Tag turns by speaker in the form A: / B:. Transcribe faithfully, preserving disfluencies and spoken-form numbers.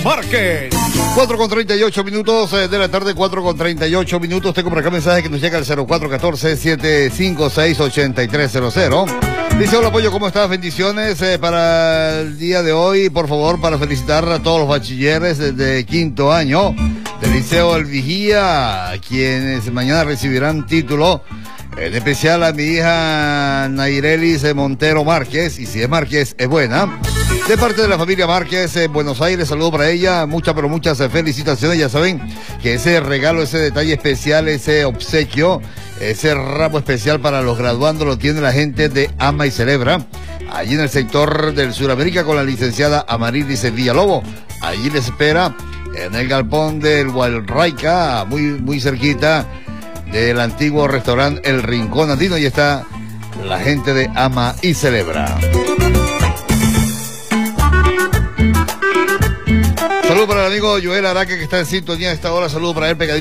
A: Márquez. cuatro con treinta y ocho minutos eh, de la tarde, cuatro con treinta y ocho minutos. Tengo por acá mensaje que nos llega al cero cuatro uno cuatro, siete cinco seis, ocho tres cero cero. Dice: hola Pollo, ¿cómo estás? Bendiciones eh, para el día de hoy. Por favor, para felicitar a todos los bachilleres de quinto año del Liceo El Vigía, quienes mañana recibirán título. En especial a mi hija Nairelis Montero Márquez, y si es Márquez, es buena. De parte de la familia Márquez en Buenos Aires, saludo para ella, muchas pero muchas felicitaciones. Ya saben que ese regalo, ese detalle especial, ese obsequio, ese ramo especial para los graduandos lo tiene la gente de Ama y Celebra, allí en el sector del Suramérica, con la licenciada Amarilis Villalobos. Allí les espera en el galpón del Hualraica, muy, muy cerquita del antiguo restaurante El Rincón Andino. Y está la gente de Ama y Celebra. Saludos para el amigo Joel Araque, que está en sintonía a esta hora. Saludos para él, pegadito.